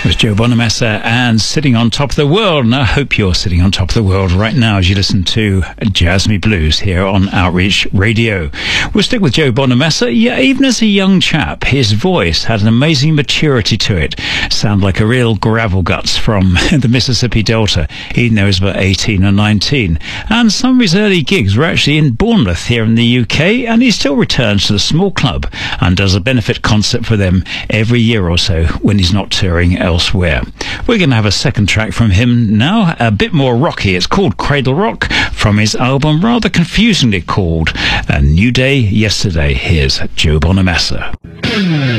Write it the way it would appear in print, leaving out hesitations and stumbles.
was Joe Bonamassa and Sitting on Top of the World. And I hope you're sitting on top of the world right now as you listen to Jazz Me Blues here on Outreach Radio. We'll stick with Joe Bonamassa. Yeah, even as a young chap, his voice had an amazing maturity to it. Sound like a real gravel guts from the Mississippi Delta, even though he was about 18 or 19. And some of his early gigs were actually in Bournemouth here in the UK, and he still returns to the small club and does a benefit concert for them every year or so when he's not touring elsewhere. We're going to have a second track from him now, a bit more rocky. It's called Cradle Rock from his album, rather confusingly called A New Day Yesterday. Here's Joe Bonamassa.